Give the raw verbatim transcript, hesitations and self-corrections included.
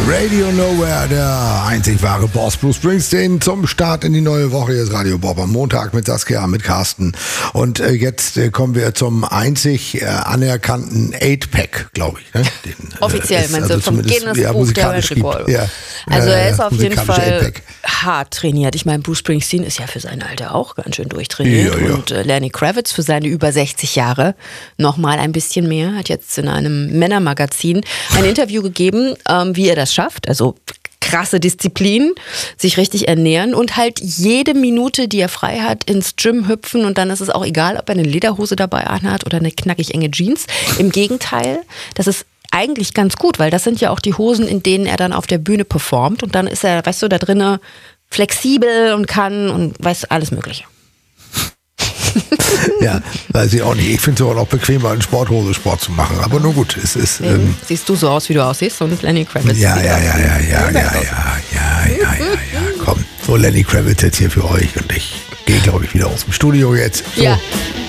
Radio Nowhere, der einzig wahre Boss Bruce Springsteen zum Start in die neue Woche. Hier ist Radio Bob am Montag mit Saskia, mit Carsten. Und äh, jetzt äh, kommen wir zum einzig äh, anerkannten Eight-Pack, glaube ich. Ne? Den, Offiziell, äh, meinst du, vom Guinness ja, Buch der Weltrekorde. Ja, also äh, er ist auf jeden Fall Eight-Pack. hart trainiert. Ich meine, Bruce Springsteen ist ja für sein Alter auch ganz schön durchtrainiert. Ja, ja. Und äh, Lenny Kravitz für seine über sechzig Jahre nochmal ein bisschen mehr. Hat jetzt in einem Männermagazin ein Interview gegeben, ähm, wie er das schafft. Also krasse Disziplin, sich richtig ernähren und halt jede Minute, die er frei hat, ins Gym hüpfen und dann ist es auch egal, ob er eine Lederhose dabei anhat oder eine knackig enge Jeans. Im Gegenteil, das ist eigentlich ganz gut, weil das sind ja auch die Hosen, in denen er dann auf der Bühne performt und dann ist er, weißt du, da drinnen flexibel und kann und weiß alles Mögliche. Ja, weiß ich auch nicht. Ich finde es auch bequemer, in Sporthose Sport zu machen. Aber nur gut, es ist... Ähm, siehst du so aus, wie du aussiehst und Lenny Kravitz. Ja, ja, ja, ja, ja, ja, ja, ja, ja, ja, ja, ja, komm. So, Lenny Kravitz jetzt hier für euch und ich gehe, glaube ich, wieder aus dem Studio jetzt. So. Ja.